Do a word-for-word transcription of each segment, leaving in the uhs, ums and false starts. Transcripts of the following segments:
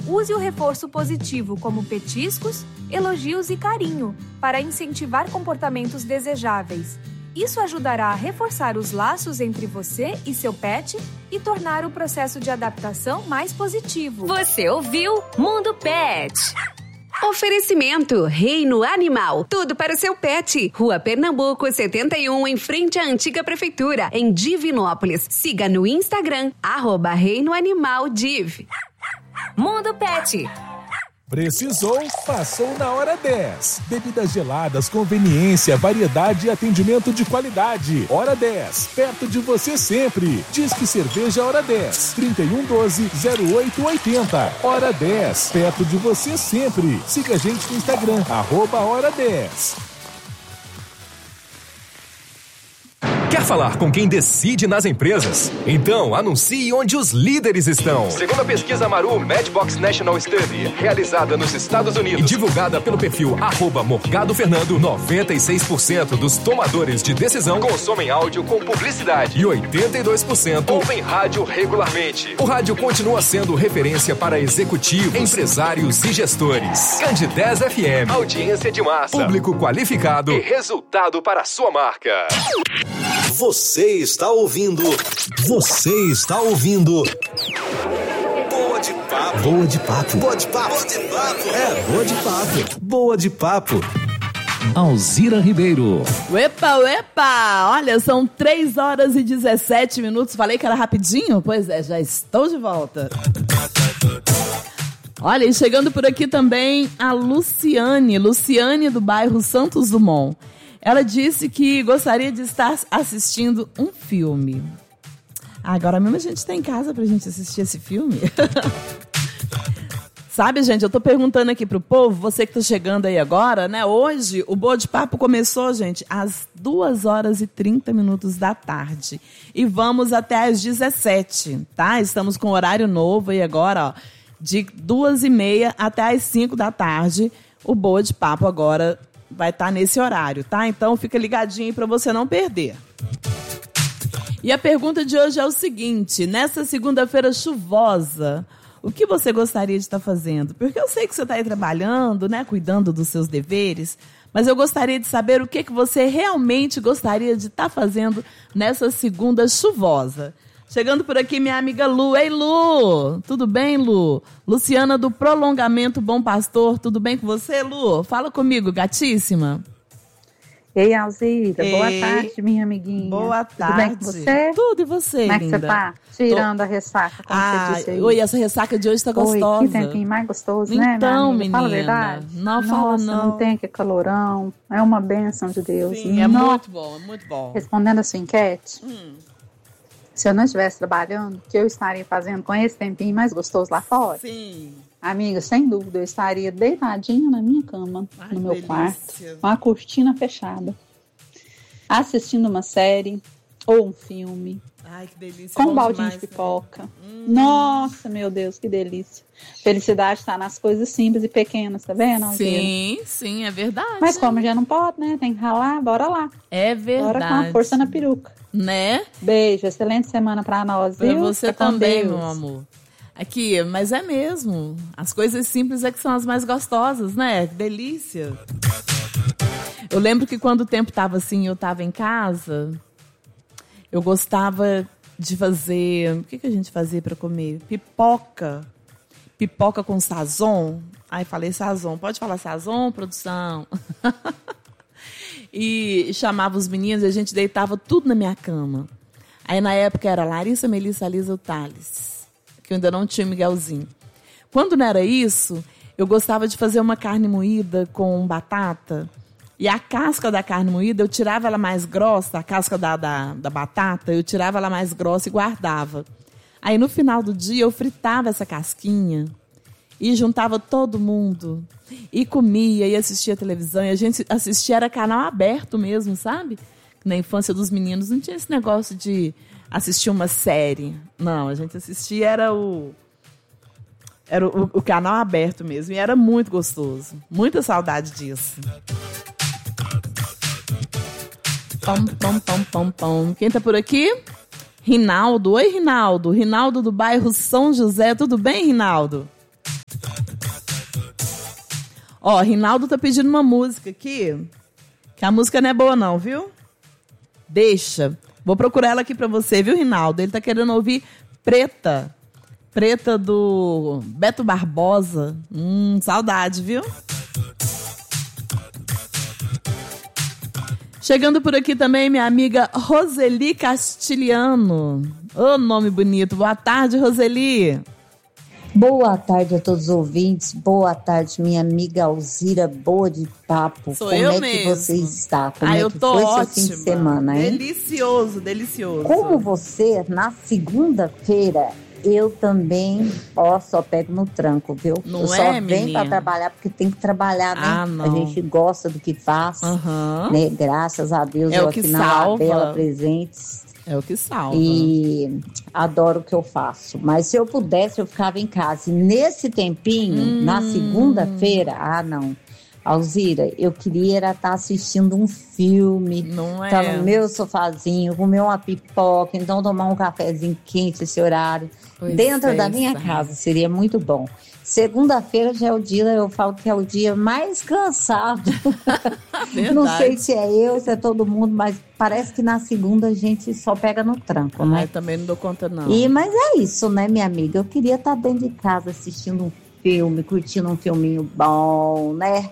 Use o reforço positivo como petiscos, elogios e carinho para incentivar comportamentos desejáveis. Isso ajudará a reforçar os laços entre você e seu pet e tornar o processo de adaptação mais positivo. Você ouviu Mundo Pet. Oferecimento Reino Animal, tudo para o seu pet. Rua Pernambuco, setenta e um, em frente à antiga prefeitura, em Divinópolis. Siga no Instagram, arroba Reino Animal Div. Mundo Pet. Precisou? Passou na hora dez. Bebidas geladas, conveniência, variedade e atendimento de qualidade. Hora dez, perto de você sempre. Disque Cerveja Hora dez, trinta e um doze, zero oito oitenta. Hora dez, perto de você sempre. Siga a gente no Instagram, arroba Hora dez. Quer falar com quem decide nas empresas? Então anuncie onde os líderes estão. Segundo a pesquisa Maru Matchbox National Study, realizada nos Estados Unidos e divulgada pelo perfil arroba Morgado Fernando, noventa e seis por cento dos tomadores de decisão consomem áudio com publicidade e oitenta e dois por cento ouvem rádio regularmente. O rádio continua sendo referência para executivos, empresários e gestores. Candidez F M, audiência de massa, público qualificado e resultado para a sua marca. Você está ouvindo. Você está ouvindo. Boa de papo. Boa de papo. Boa de papo. Boa de papo. É, boa de papo. Boa de papo. Alzira Ribeiro. Epa, epa! Olha, são três horas e dezessete minutos. Falei que era rapidinho? Pois é, já estou de volta. Olha, e chegando por aqui também a Luciane. Luciane do bairro Santos Dumont. Ela disse que gostaria de estar assistindo um filme. Agora mesmo a gente está em casa pra gente assistir esse filme. Sabe, gente, eu tô perguntando aqui pro povo, você que tá chegando aí agora, né? Hoje o Boa de Papo começou, gente, às duas horas e trinta minutos da tarde. E vamos até às dezessete, tá? Estamos com horário novo aí agora, ó. De duas e meia até às cinco da tarde. O Boa de Papo agora vai estar nesse horário, tá? Então fica ligadinho aí para você não perder. E a pergunta de hoje é o seguinte: nessa segunda-feira chuvosa, o que você gostaria de estar fazendo? Porque eu sei que você está aí trabalhando, né, cuidando dos seus deveres, mas eu gostaria de saber o que, que você realmente gostaria de estar fazendo nessa segunda chuvosa. Chegando por aqui, minha amiga Lu. Ei, Lu! Tudo bem, Lu? Luciana do Prolongamento Bom Pastor. Tudo bem com você, Lu? Fala comigo, gatíssima. Ei, Alzira. Ei. Boa tarde, minha amiguinha. Boa tarde. Tudo bem com você? Tudo, e você, Como é linda? que você tá? Tirando Tô... a ressaca, como ah, você disse aí. Oi, essa ressaca de hoje tá gostosa. Oi, que tempinho mais gostoso, então, né, minha amiga? menina. Fala a verdade. Não, fala Nossa, não. não tem aquele calorão. É uma bênção de Deus. Sim, é Nossa. muito bom, é muito bom. Respondendo a sua enquete, Hum. se eu não estivesse trabalhando, o que eu estaria fazendo com esse tempinho mais gostoso lá fora? Sim. Amiga, sem dúvida, eu estaria deitadinha na minha cama, Ai, no meu delícia. quarto, com a cortina fechada, assistindo uma série ou um filme, Ai, que delícia. com bom um baldinho demais, de pipoca. Hum. Nossa, meu Deus, que delícia. Felicidade está nas coisas simples e pequenas, tá vendo, Alzira? Sim, sim, é verdade. Mas como já não pode, né? Tem que ralar, bora lá. É verdade. Bora com a força na peruca. Né? Beijo, excelente semana pra nós, Pra viu? você Fica com também, Deus. meu amor. Aqui, mas é mesmo. As coisas simples é que são as mais gostosas, né? Que delícia. Eu lembro que quando o tempo tava assim, eu tava em casa, eu gostava de fazer... O que, que a gente fazia pra comer? Pipoca. Pipoca com sazon. Ai, falei sazon. Pode falar sazon, produção? E chamava os meninos e a gente deitava tudo na minha cama. Aí, na época, era Larissa, Melissa, Alisa, o Thales, que eu ainda não tinha Miguelzinho. Quando não era isso, eu gostava de fazer uma carne moída com batata. E a casca da carne moída, eu tirava ela mais grossa, a casca da, da, da batata, eu tirava ela mais grossa e guardava. Aí, no final do dia, eu fritava essa casquinha e juntava todo mundo. E comia, e assistia televisão. E a gente assistia, era canal aberto mesmo, sabe? Na infância dos meninos não tinha esse negócio de assistir uma série. Não, a gente assistia, era o... Era o, o canal aberto mesmo. E era muito gostoso. Muita saudade disso. Pom, pom, pom, pom, pom. Quem tá por aqui? Rinaldo. Oi, Rinaldo. Rinaldo do bairro São José. Tudo bem, Rinaldo? Ó, Rinaldo tá pedindo uma música aqui, que a música não é boa não, viu? Deixa. Vou procurar ela aqui pra você, viu, Rinaldo? Ele tá querendo ouvir Preta. Preta do Beto Barbosa. Hum, saudade, viu? Chegando por aqui também, minha amiga Roseli Castilhano. Ô, nome bonito. Boa tarde, Roseli. Boa tarde a todos os ouvintes. Boa tarde, minha amiga Alzira. Boa de papo. Sou Como eu é mesmo. que você está? Como ah, é eu que tô foi ótima. seu fim de semana, hein? Delicioso, delicioso. Como você, na segunda-feira, eu também, ó, só pego no tranco, viu? Não eu só é, venho menina? pra trabalhar porque tem que trabalhar, né? Ah, não. A gente gosta do que faz, Uhum. né? Graças a Deus, É eu o que aqui na salva. Bela Presentes. É o que salva. E adoro o que eu faço. Mas se eu pudesse, eu ficava em casa. E nesse tempinho, Hum. na segunda-feira, ah, não. Alzira, eu queria era estar assistindo um filme. Não é? Estar no meu sofazinho, comer uma pipoca, então tomar um cafezinho quente esse horário. Pois dentro é, da minha sabe? casa, seria muito bom. Segunda-feira já é o dia, eu falo que é o dia mais cansado. Não sei se é eu, se é todo mundo, mas parece que na segunda a gente só pega no tranco, Ah, né? eu também não dou conta, não. E, mas é isso, né, minha amiga? Eu queria estar dentro de casa assistindo um filme, curtindo um filminho bom, né?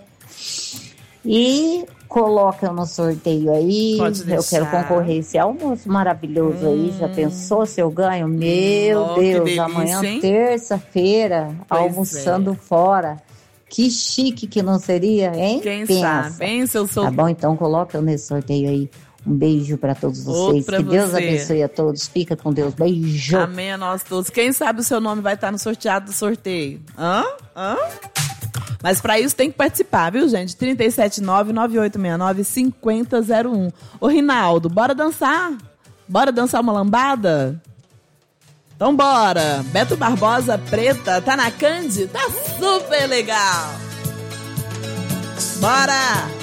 E coloca no sorteio aí. Pode eu deixar. quero concorrer esse almoço maravilhoso Hum. aí. Já pensou se eu ganho? Meu Oh, que Deus, delícia, amanhã, hein? terça-feira, Pois almoçando é. fora. Que chique que não seria, hein? Quem Pensa. sabe, hein, seu sol... Tá bom, então coloca eu nesse sorteio aí. Um beijo pra todos Outro vocês. pra Que Deus você. abençoe a todos. Fica com Deus. Beijo. Amém a nós todos. Quem sabe o seu nome vai estar no sorteado do sorteio? Hã? Hã? Mas pra isso tem que participar, viu, gente? trinta e sete nove, nove oito seis nove, cinco zero zero um. Ô, Rinaldo, bora dançar? Bora dançar uma lambada? Então bora. Beto Barbosa, Preta, tá na Candy? Tá super legal. Bora!